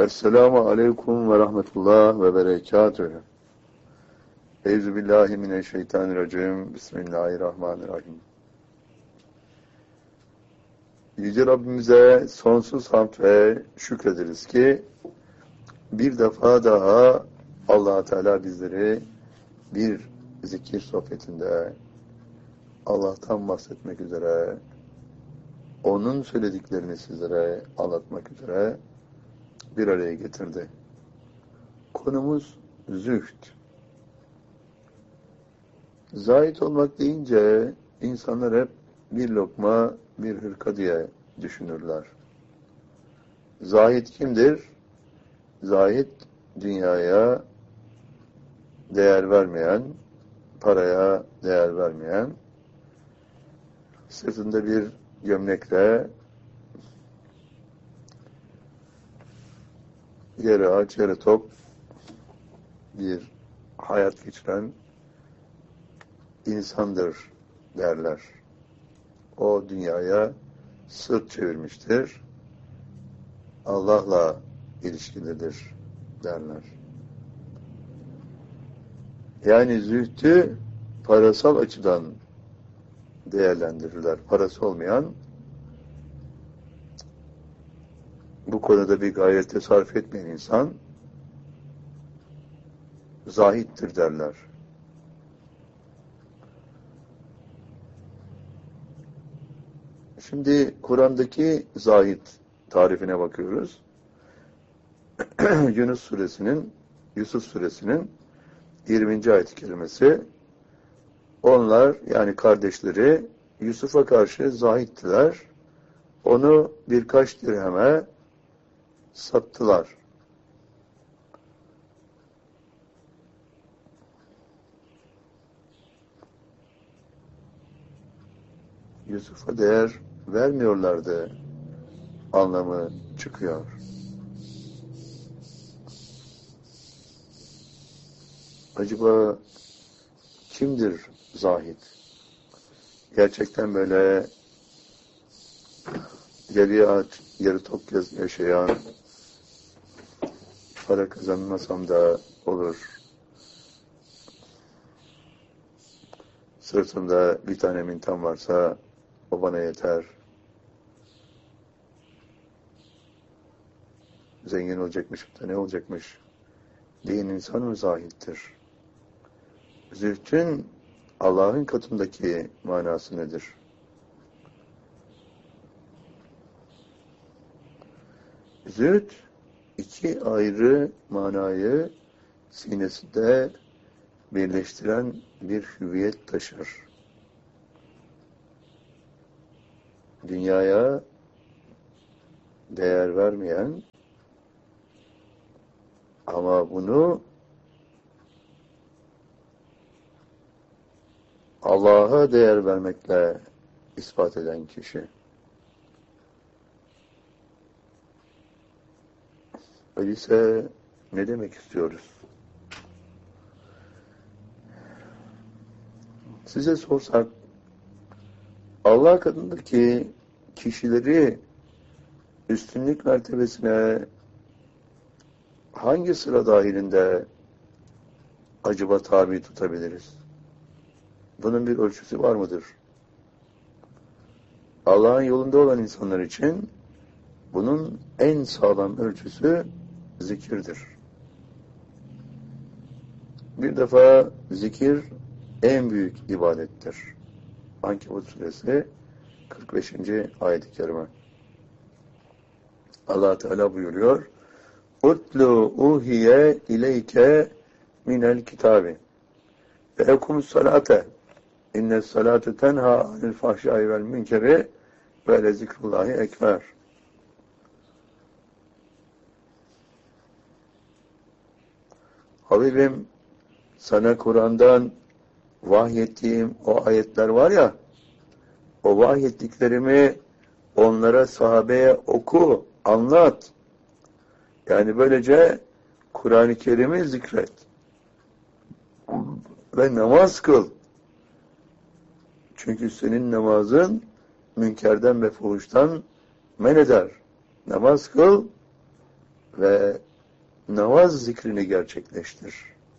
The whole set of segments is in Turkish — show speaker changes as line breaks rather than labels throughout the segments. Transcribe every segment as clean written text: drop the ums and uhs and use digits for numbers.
Esselamu aleyküm ve rahmetullah ve berekatühü. Euzubillahimineşşeytanirracim. Bismillahirrahmanirrahim. Yüce Rabbimize sonsuz hamd ve şükrederiz ki bir defa daha Allah Teala bizleri bir zikir sohbetinde Allah'tan bahsetmek üzere, onun söylediklerini sizlere anlatmak üzere bir araya getirdi. Konumuz zühd. Zahid olmak deyince insanlar hep bir lokma, bir hırka diye düşünürler. Zahid kimdir? Zahid, dünyaya değer vermeyen, paraya değer vermeyen, sırtında bir gömlekle yarı aç, yarı tok bir hayat geçiren insandır derler. O dünyaya sırt çevirmiştir. Allah'la ilişkilidir derler. Yani zühdü parasal açıdan değerlendirirler. Parası olmayan, bu konuda bir gayrete sarf etmeyen insan zahittir derler. Şimdi Kur'an'daki zahid tarifine bakıyoruz. Yusuf suresinin 20. ayet-i kerimesi. Onlar, yani kardeşleri, Yusuf'a karşı zahittiler. Onu birkaç dirheme sattılar. Yusuf'a değer vermiyorlardı anlamı çıkıyor. Acaba kimdir zahid? Gerçekten böyle yarı aç, yarı tok yaşayan, para kazanmasam da olur, sırtımda bir tane mintam varsa o bana yeter, zengin olacakmış, bir tane olacakmış diyen insan mı zahittir? Zühdün Allah'ın katındaki manası nedir? Zühd iki ayrı manayı sinesinde birleştiren bir hüviyet taşır. Dünyaya değer vermeyen ama bunu Allah'a değer vermekle ispat eden kişi. Öyleyse ne demek istiyoruz? Size sorsak, Allah katındaki kişileri üstünlük mertebesine hangi sıra dahilinde acaba tabi tutabiliriz? Bunun bir ölçüsü var mıdır? Allah'ın yolunda olan insanlar için bunun en sağlam ölçüsü zikirdir. Bir defa zikir en büyük ibadettir. Ankebut suresi 45. ayet-i kerime. Allah Teala buyuruyor: "Utlu uhiye ileyke minel kitabi ve ekumus salate innes salate tenha anil fahşai vel münkeri ve le zikrullahi ekber." Habibim, sana Kur'an'dan vahyettiğim o ayetler var ya, o vahyettiklerimi onlara, sahabeye oku, anlat. Yani böylece Kur'an-ı Kerim'i zikret. Ve namaz kıl. Çünkü senin namazın münkerden ve fuhuştan men eder. Namaz kıl, ve namaz zikrini gerçekleştir.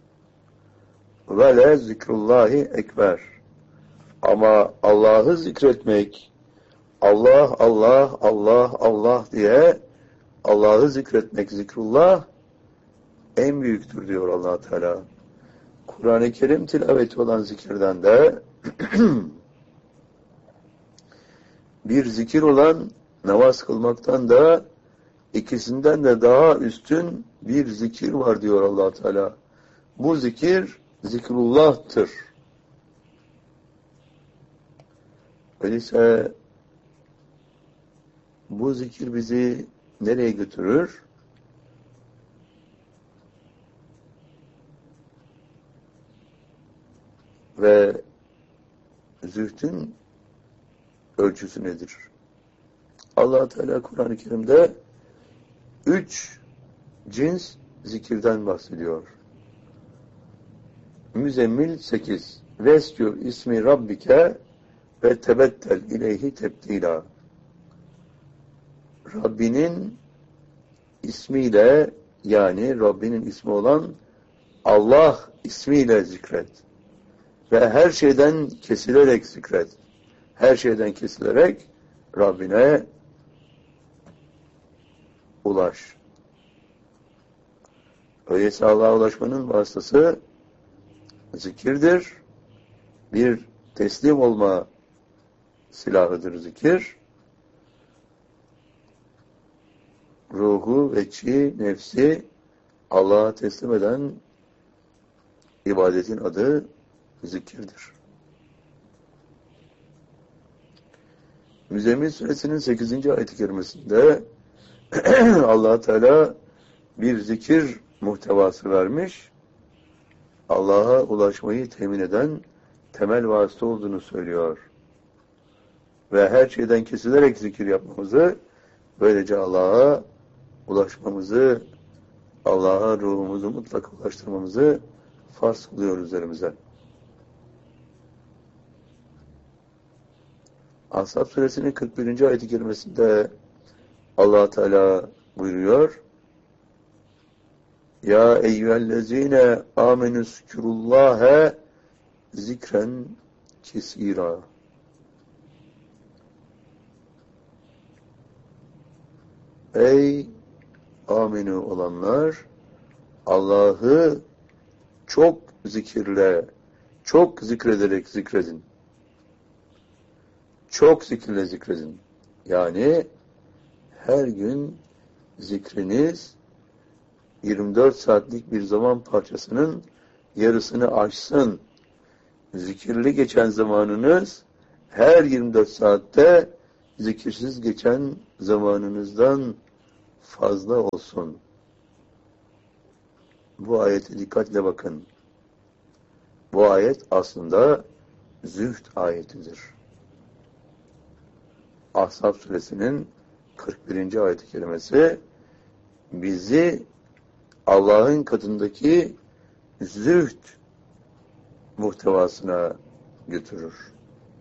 Ve le zikrullahi ekber. Ama Allah'ı zikretmek, Allah, Allah, Allah, Allah diye Allah'ı zikretmek, zikrullah en büyüktür diyor Allah Teala. Kur'an-ı Kerim tilaveti olan zikirden de bir zikir olan namaz kılmaktan da ikisinden de daha üstün bir zikir var diyor Allah Teala. Bu zikir zikrullah'tır. Öyleyse bu zikir bizi nereye götürür? Ve zühdün ölçüsü nedir? Allah Teala Kur'an-ı Kerim'de 3 cins zikirden bahsediyor. Müzzemmil 8. Vescur ismi Rabbike ve tebettel ileyhi tebdila. Rabbinin ismiyle, yani Rabbinin ismi olan Allah ismiyle zikret. Ve her şeyden kesilerek zikret. Her şeyden kesilerek Rabbine ulaş. Öyleyse Allah'a ulaşmanın vasıtası zikirdir. Bir teslim olma silahıdır zikir. Ruhu, veçi, nefsi Allah'a teslim eden ibadetin adı zikirdir. Müzzemmil Suresinin 8. ayet-i kerimesinde Allah Teala bir zikir muhtevası vermiş, Allah'a ulaşmayı temin eden temel vasıta olduğunu söylüyor. Ve her şeyden kesilerek zikir yapmamızı, böylece Allah'a ulaşmamızı, Allah'a ruhumuzu mutlaka ulaştırmamızı farz kılıyor üzerimize. Ashab Suresinin 41. ayet-i kerimesinde Allah Teala buyuruyor: Ya eyyühellezine amenüzkürullâhe zikren kesîrâ. Ey aminu olanlar, Allah'ı çok zikirle, çok zikrederek zikredin. Çok zikirle zikredin. Yani her gün zikriniz 24 saatlik bir zaman parçasının yarısını aşsın. Zikirli geçen zamanınız her 24 saatte zikirsiz geçen zamanınızdan fazla olsun. Bu ayete dikkatle bakın. Bu ayet aslında zühd ayetidir. Ahzab Suresinin 41. ayet-i kerimesi bizi Allah'ın katındaki zühd muhtevasına götürür.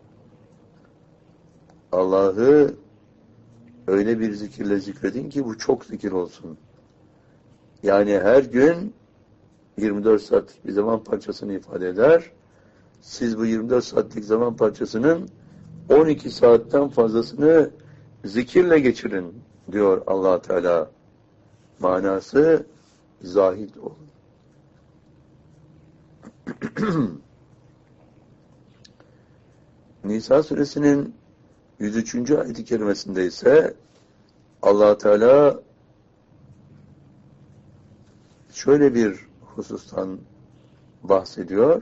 Allah'ı öyle bir zikirle zikredin ki bu çok zikir olsun. Yani her gün 24 saatlik bir zaman parçasını ifade eder. Siz bu 24 saatlik zaman parçasının 12 saatten fazlasını zikirle geçirin diyor Allah Teala. Manası zahid olun. Nisa suresinin 103. ayet-i kerimesinde ise Allah Teala şöyle bir husustan bahsediyor.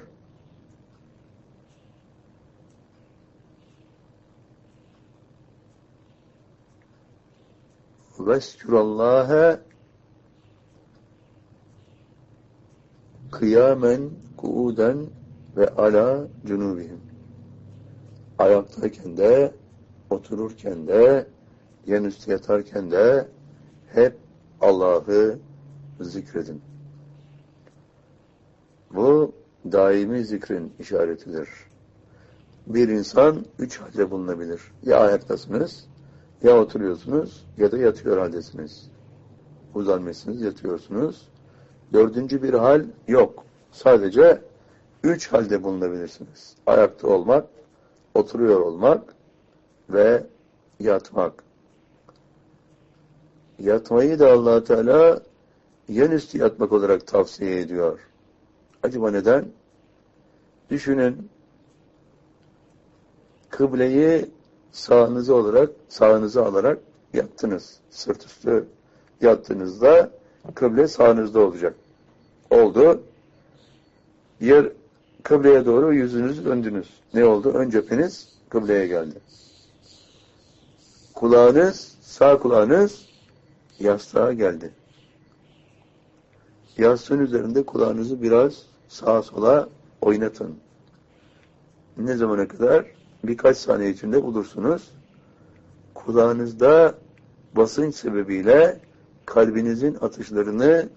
Veskurallâhe kıyamen, kuuden ve ala cunubihim. Ayaktayken de, otururken de, yanüstü yatarken de hep Allah'ı zikredin. Bu daimi zikrin işaretidir. Bir insan 3 halde bulunabilir. Ya ayaktasınız, ya oturuyorsunuz, ya da yatıyor haldesiniz. uzanmışsınız, yatıyorsunuz. Dördüncü bir hal yok. Sadece 3 halde bulunabilirsiniz. Ayakta olmak, oturuyor olmak ve yatmak. Yatmayı da Allah Teala yanüstü yatmak olarak tavsiye ediyor. Acaba neden? Düşünün, kıbleyi sağınıza alarak yattınız. Sırt üstü yattığınızda kıble sağınızda olacak. Oldu. Kıbleye doğru yüzünüzü döndünüz. Ne oldu? Ön cepheniz kıbleye geldi. Sağ kulağınız yastığa geldi. Yastığın üzerinde kulağınızı biraz sağa sola oynatın. Ne zamana kadar? Birkaç saniye içinde bulursunuz. Kulağınızda basınç sebebiyle kalbinizin atışlarını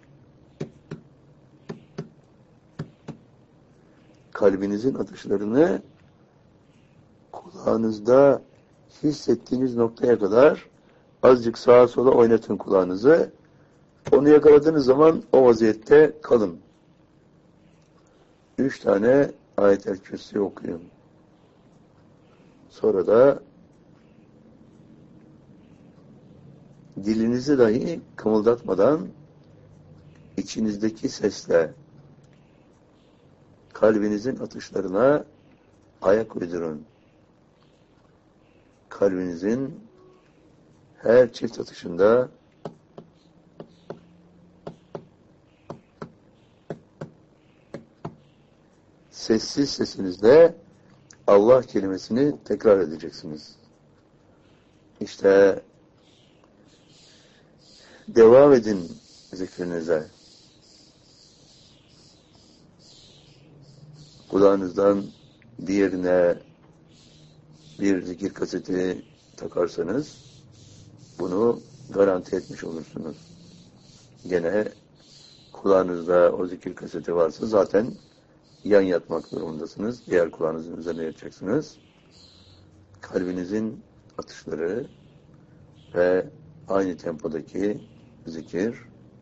kulağınızda hissettiğiniz noktaya kadar azıcık sağa sola oynatın kulağınızı. Onu yakaladığınız zaman o vaziyette kalın. 3 tane ayet-el kürsi okuyun. Sonra da dilinizi dahi kımıldatmadan içinizdeki sesle kalbinizin atışlarına ayak uydurun. Kalbinizin her çift atışında sessiz sesinizle Allah kelimesini tekrar edeceksiniz. İşte devam edin zikrinize. Kulağınızdan diğerine bir zikir kaseti takarsanız bunu garanti etmiş olursunuz. Gene kulağınızda o zikir kaseti varsa zaten yan yatmak durumundasınız. Diğer kulağınızın üzerine yatacaksınız. Kalbinizin atışları ve aynı tempodaki zikir.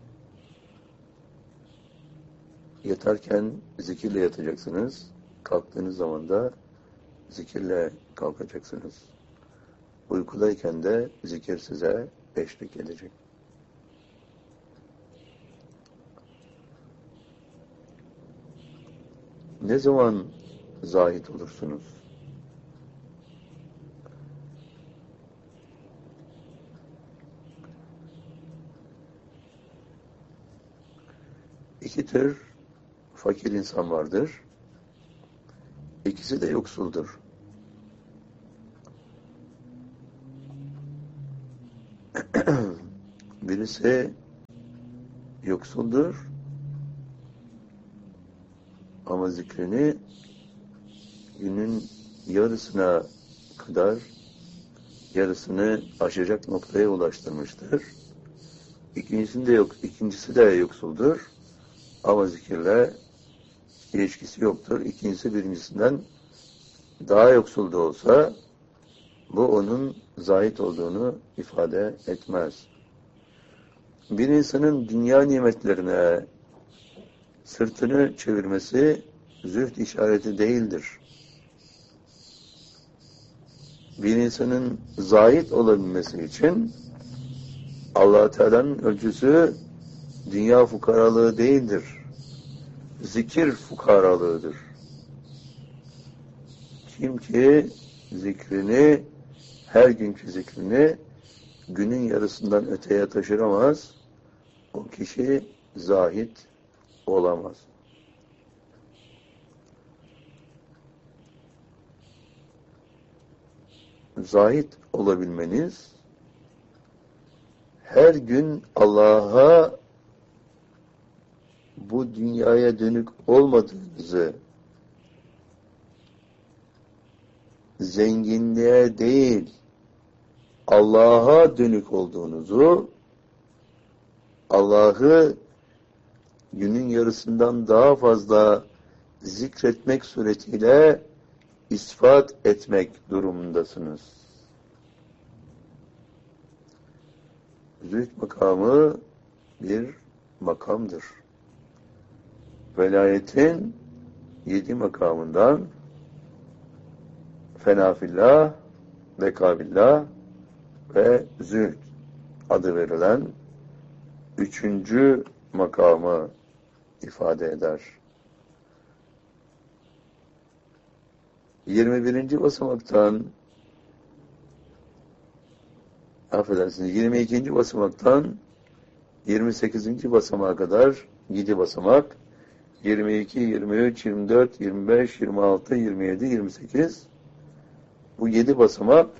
Yatarken zikirle yatacaksınız. Kalktığınız zaman da zikirle kalkacaksınız. Uykudayken de zikir size eşlik edecek. Ne zaman zahit olursunuz? İki tür fakir insan vardır. İkisi de yoksuldur. Birisi yoksuldur ama zikrini günün yarısına kadar yarısını aşacak noktaya ulaştırmıştır. İkincisi de yoksuldur ama zikirle ilişkisi yoktur. İkincisi birincisinden daha yoksul da olsa bu onun zahit olduğunu ifade etmez. Bir insanın dünya nimetlerine sırtını çevirmesi zühd işareti değildir. Bir insanın zahit olabilmesi için Allah Teala'nın ölçüsü dünya fukaralığı değildir. Zikir fukaralığıdır. Kim ki zikrini, her günkü zikrini günün yarısından öteye taşıramaz, o kişi zahit olamaz. Zahit olabilmeniz, her gün Allah'a bu dünyaya dönük olmadığınızı, zenginliğe değil, Allah'a dönük olduğunuzu, Allah'ı günün yarısından daha fazla zikretmek suretiyle ispat etmek durumundasınız. Zühd makamı bir makamdır. Velayetin 7 makamından fenafillah, bekabillah ve zühd adı verilen 3. makamı ifade eder. 21. basamaktan 22. basamaktan 28. basamağa kadar 7 basamak, 22, 23, 24, 25, 26, 27, 28 bu 7 basamak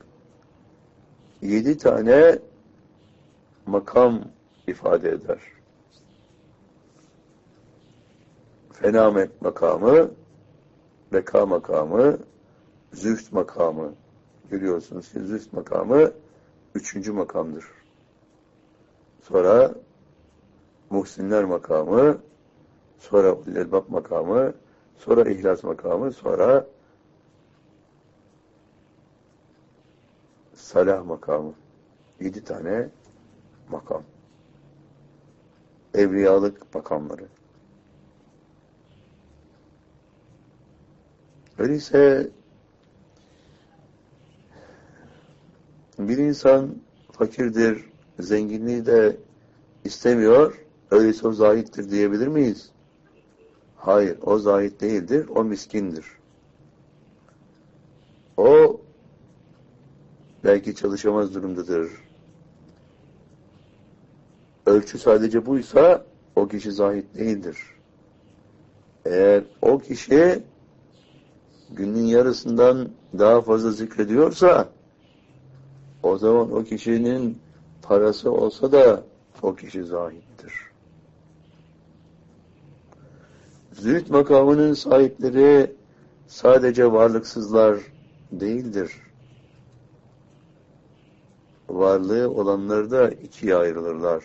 7 tane makam ifade eder. Fenamet makamı, beka makamı, zühd makamı. Görüyorsunuz ki zühd makamı 3. makamdır. Sonra muhsinler makamı, sonra ulul-elbab makamı, sonra ihlas makamı, sonra salah makamı. 7 tane makam. Evliyalık makamları. Öyleyse bir insan fakirdir, zenginliği de istemiyor, öyleyse o zahittir diyebilir miyiz? Hayır, o zahit değildir, o miskindir. O belki çalışamaz durumdadır. Ölçü sadece buysa o kişi zahit değildir. Eğer o kişi günün yarısından daha fazla zikrediyorsa o zaman o kişinin parası olsa da o kişi zahittir. Zühd makamının sahipleri sadece varlıksızlar değildir. Varlığı olanları da ikiye ayrılırlar.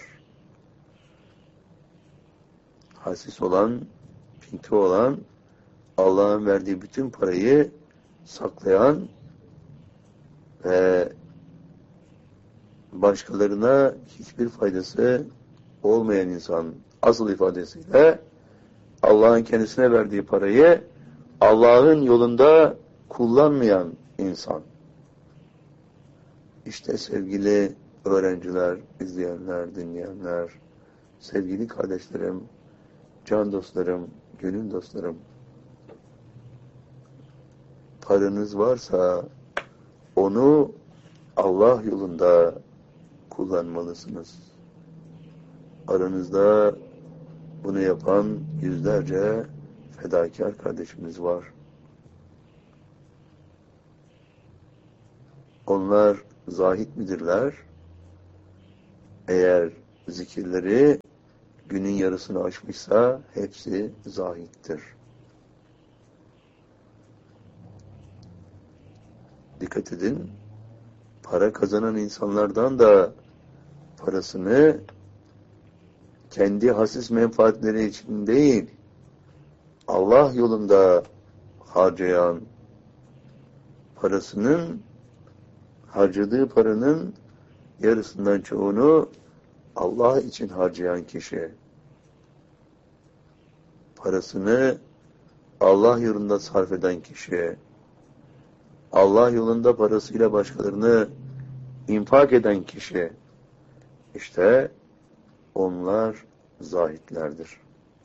Hasis olan, pinti olan, Allah'ın verdiği bütün parayı saklayan ve başkalarına hiçbir faydası olmayan insan, asıl ifadesiyle Allah'ın kendisine verdiği parayı Allah'ın yolunda kullanmayan insan. İşte sevgili öğrenciler, izleyenler, dinleyenler, sevgili kardeşlerim, can dostlarım, gönül dostlarım, paranız varsa onu Allah yolunda kullanmalısınız. Aranızda bunu yapan yüzlerce fedakar kardeşimiz var. Onlar zahit midirler? Eğer zikirleri günün yarısını aşmışsa hepsi zahittir. Dikkat edin, para kazanan insanlardan da parasını kendi hasis menfaatleri için değil, Allah yolunda harcayan, harcadığı paranın yarısından çoğunu Allah için harcayan kişi, parasını Allah yolunda sarf eden kişi, Allah yolunda parasıyla başkalarını infak eden kişi, işte onlar zahitlerdir.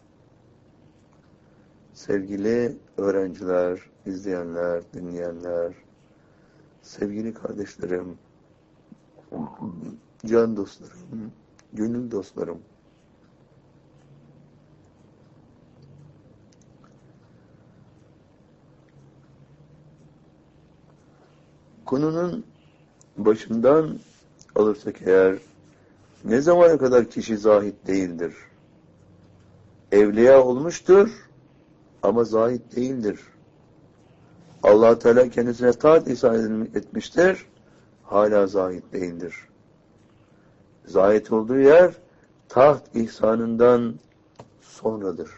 Sevgili öğrenciler, izleyenler, dinleyenler, sevgili kardeşlerim, can dostlarım, gönül dostlarım, konunun başından alırsak eğer, ne zamana kadar kişi zahit değildir? Evliya olmuştur ama zahit değildir. Allah Teala kendisine taat ihsan etmiştir, hala zahit değildir. Zahit olduğu yer taht ihsanından sonradır.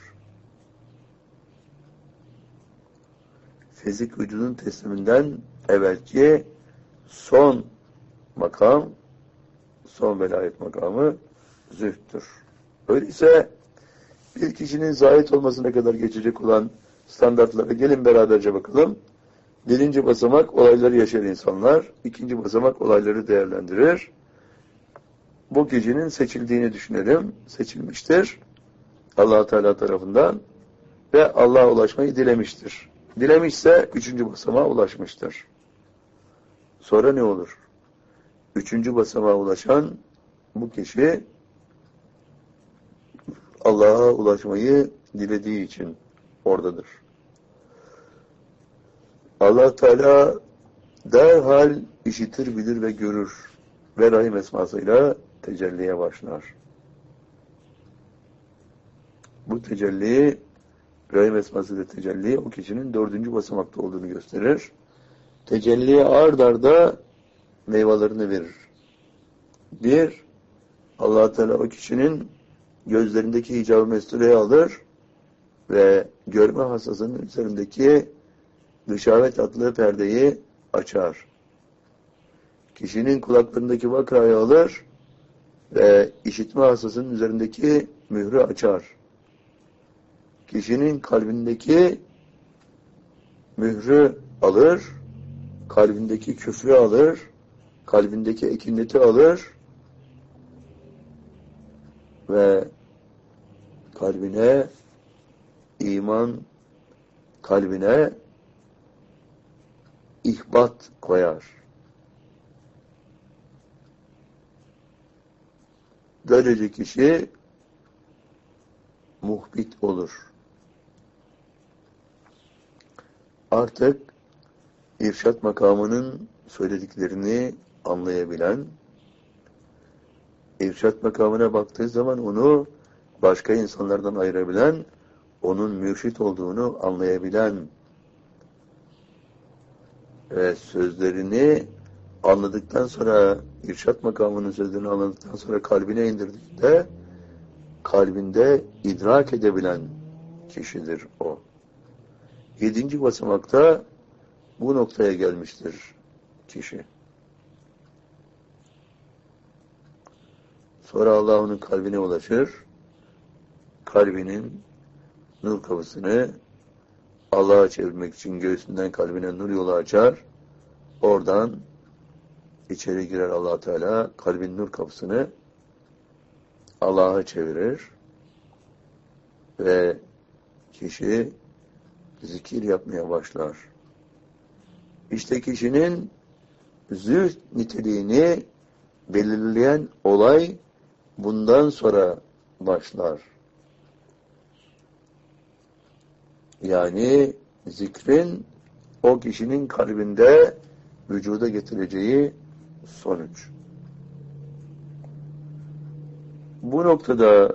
Fizik vücudun tesliminden evvelki son makam, son velayet makamı zühttür. Öyleyse bir kişinin zahit olmasına kadar geçecek olan standartlara gelin beraberce bakalım. Birinci basamak olayları yaşayan insanlar, ikinci basamak olayları değerlendirir. Bu kişinin seçildiğini düşünelim. Seçilmiştir. Allah Teala tarafından ve Allah'a ulaşmayı dilemiştir. Dilemişse üçüncü basamağa ulaşmıştır. Sonra ne olur? Üçüncü basamağa ulaşan bu kişi Allah'a ulaşmayı dilediği için oradadır. Allah Teala derhal işitir, bilir ve görür ve Rahim esmasıyla tecelliye başlar. Bu tecelli, Rahim esmasıyla tecelli o kişinin dördüncü basamakta olduğunu gösterir. Tecelliye ard arda meyvelerini verir. Bir, Allah Teala o kişinin gözlerindeki hicab-ı mestureyi alır ve görme hassasının üzerindeki gışavet adlı perdeyi açar. Kişinin kulaklarındaki vakrayı alır ve işitme hassasının üzerindeki mührü açar. Kişinin kalbindeki mührü alır, kalbindeki küfrü alır, kalbindeki ekineti alır ve kalbine iman, kalbine ihbat koyar. Böylece kişi muhbit olur. Artık irşat makamının söylediklerini anlayabilen, irşat makamına baktığı zaman onu başka insanlardan ayırabilen, onun mürşit olduğunu anlayabilen ve sözlerini anladıktan sonra, irşat makamının sözlerini anladıktan sonra kalbine indirdiğinde, kalbinde idrak edebilen kişidir o. 7. basamakta bu noktaya gelmiştir kişi. Sonra Allah onun kalbine ulaşır. Kalbinin nur kapısını Allah'a çevirmek için göğsünden kalbine nur yolu açar. Oradan içeri girer Allah Teala. Kalbin nur kapısını Allah'a çevirir. Ve kişi zikir yapmaya başlar. İşte kişinin zühd niteliğini belirleyen olay bundan sonra başlar. Yani zikrin o kişinin kalbinde vücuda getireceği sonuç. Bu noktada